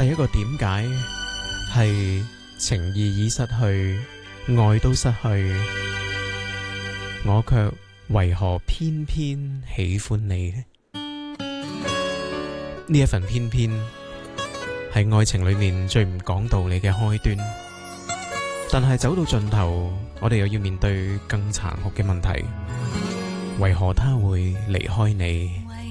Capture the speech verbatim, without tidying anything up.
係一個點解，係情意已失去，愛都失去，我卻為何偏偏喜歡你呢？呢一份偏偏係愛情裏面最唔講道理嘅開端，但係走到盡頭，我哋又要面對更殘酷嘅問題，為何他會離開你？